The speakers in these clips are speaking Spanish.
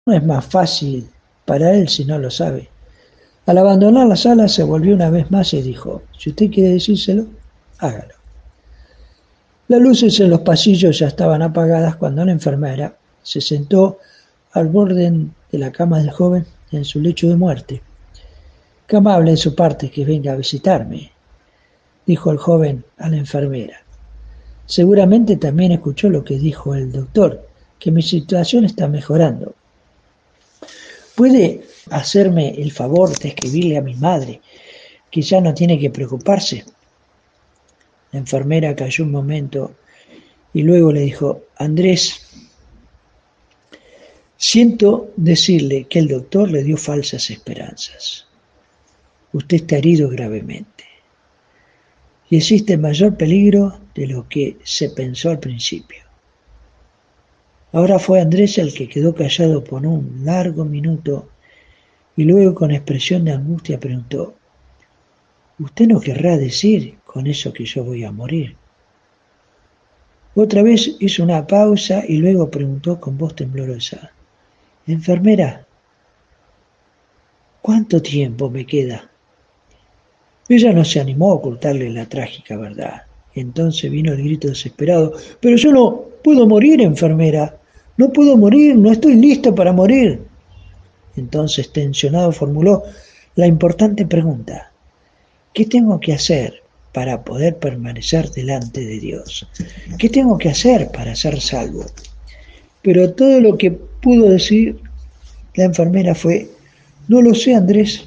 No es más fácil para él si no lo sabe. Al abandonar la sala se volvió una vez más y dijo: si usted quiere decírselo, hágalo. Las luces en los pasillos ya estaban apagadas cuando la enfermera se sentó al borde de la cama del joven en su lecho de muerte. Qué amable de su parte que venga a visitarme, dijo el joven a la enfermera. Seguramente también escuchó lo que dijo el doctor, que mi situación está mejorando. ¿Puede hacerme el favor de escribirle a mi madre que ya no tiene que preocuparse? La enfermera calló un momento y luego le dijo: Andrés, siento decirle que el doctor le dio falsas esperanzas. Usted está herido gravemente y existe mayor peligro de lo que se pensó al principio. Ahora fue Andrés el que quedó callado por un largo minuto y luego con expresión de angustia preguntó: ¿usted no querrá decir con eso que yo voy a morir? Otra vez hizo una pausa y luego preguntó con voz temblorosa: enfermera, ¿cuánto tiempo me queda? Ella no se animó a ocultarle la trágica verdad. Entonces vino el grito desesperado: pero yo no puedo morir, enfermera, no puedo morir, no estoy listo para morir. Entonces, tensionado, formuló la importante pregunta: ¿qué tengo que hacer para poder permanecer delante de Dios? ¿Qué tengo que hacer para ser salvo? Pero todo lo que pudo decir la enfermera fue: no lo sé, Andrés,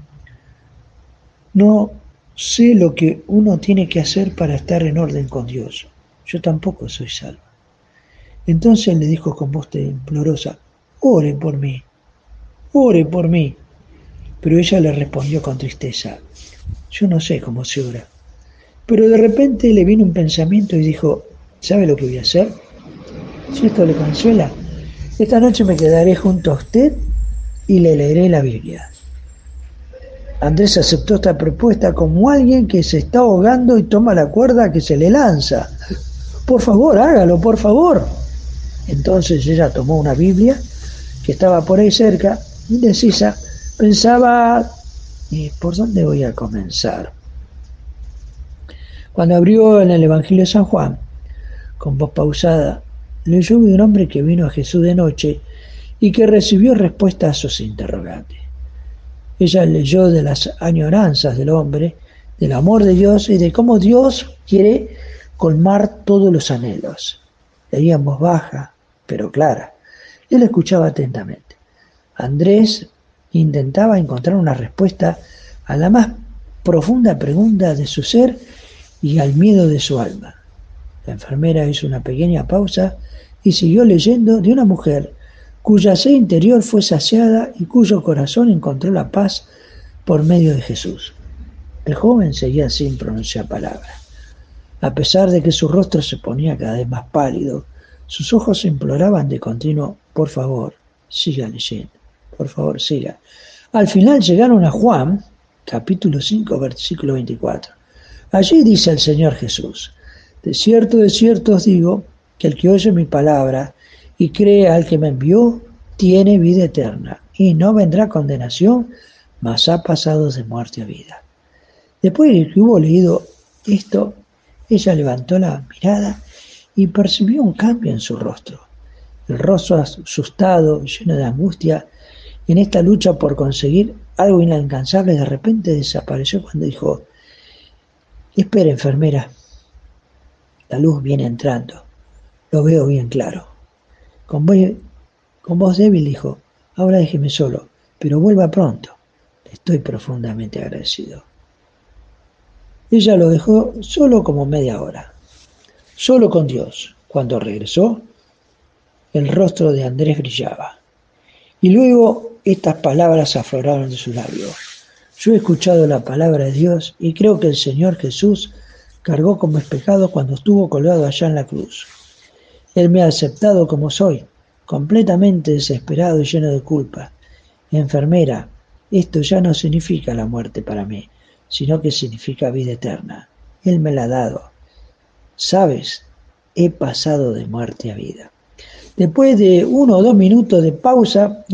no sé lo que uno tiene que hacer para estar en orden con Dios. Yo tampoco soy salvo. Entonces le dijo con voz temblorosa: ore por mí, ore por mí. Pero ella le respondió con tristeza: yo no sé cómo se ora. Pero de repente le vino un pensamiento y dijo: ¿sabe lo que voy a hacer? Si esto le consuela, esta noche me quedaré junto a usted y le leeré la Biblia. Andrés aceptó esta propuesta como alguien que se está ahogando y toma la cuerda que se le lanza. Por favor, hágalo, por favor. Entonces ella tomó una Biblia que estaba por ahí cerca, indecisa, pensaba: ¿por dónde voy a comenzar? Cuando abrió en el Evangelio de San Juan, con voz pausada, leyó de un hombre que vino a Jesús de noche y que recibió respuesta a sus interrogantes. Ella leyó de las añoranzas del hombre, del amor de Dios y de cómo Dios quiere colmar todos los anhelos. Leía en voz baja, pero clara. Él escuchaba atentamente. Andrés intentaba encontrar una respuesta a la más profunda pregunta de su ser y al miedo de su alma. La enfermera hizo una pequeña pausa y siguió leyendo de una mujer cuya sed interior fue saciada y cuyo corazón encontró la paz por medio de Jesús. El joven seguía sin pronunciar palabra. A pesar de que su rostro se ponía cada vez más pálido, sus ojos imploraban de continuo: por favor, siga leyendo, por favor, siga. Al final llegaron a Juan, capítulo 5, versículo 24. Allí dice el Señor Jesús: de cierto os digo, que el que oye mi palabra y cree al que me envió, tiene vida eterna, y no vendrá condenación, mas ha pasado de muerte a vida. Después de que hubo leído esto, ella levantó la mirada y percibió un cambio en su rostro. El rostro asustado, lleno de angustia, en esta lucha por conseguir algo inalcanzable, de repente desapareció cuando dijo: espera, enfermera, la luz viene entrando, lo veo bien claro. Con voz débil dijo: ahora déjeme solo, pero vuelva pronto. Le estoy profundamente agradecido. Ella lo dejó solo como media hora, solo con Dios. Cuando regresó, el rostro de Andrés brillaba. Y luego estas palabras afloraron de sus labios: yo he escuchado la palabra de Dios y creo que el Señor Jesús cargó con mis pecados cuando estuvo colgado allá en la cruz. Él me ha aceptado como soy, completamente desesperado y lleno de culpa. Enfermera, esto ya no significa la muerte para mí, sino que significa vida eterna. Él me la ha dado. ¿Sabes? He pasado de muerte a vida. Después de 1 o 2 minutos de pausa,